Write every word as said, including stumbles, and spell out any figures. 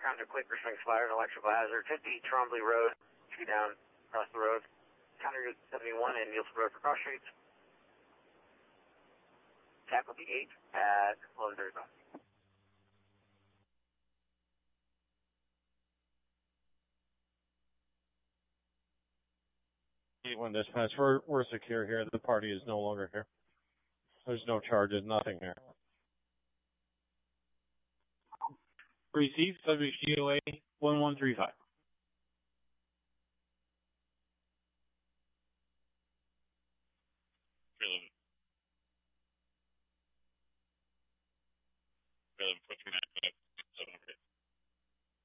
Contact Quaker Springs Fire, electrical hazard, fifty Trombley Road, two down, across the road. Counter seventy-one and Nielsen Road for cross streets. Tackle the eight at eleven thirty-five. eight one dispatch, we're, we're secure here. The party is no longer here. There's no charges, nothing here. Received, subject G O A one one three five. Really, really put through that.